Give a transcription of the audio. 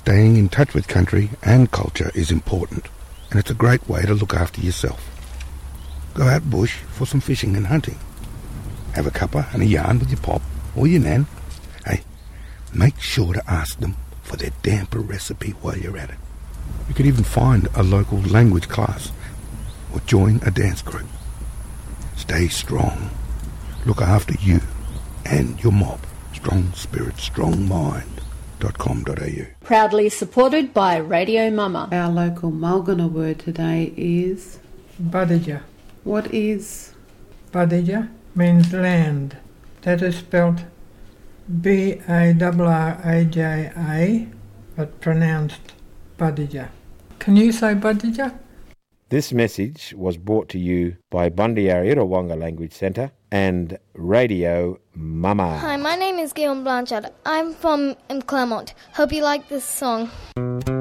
Staying in touch with country and culture is important, and it's a great way to look after yourself. Go out bush for some fishing and hunting. Have a cuppa and a yarn with your pop or your nan. Hey, make sure to ask them for their damper recipe while you're at it. You could even find a local language class or join a dance group. Stay strong. Look after you and your mob. Strong spirit, strong mind.com.au. Proudly supported by Radio Mama. Our local Mulgana word today is Badija. What is? Badija means land. That is spelt B-A-R-R-A-J-A, but pronounced Badija. Can you say Badija? This message was brought to you by Bundyari Rawanga Language Centre and Radio Mama. Hi, my name is Guillaume Blanchard. I'm from Claremont. Hope you like this song.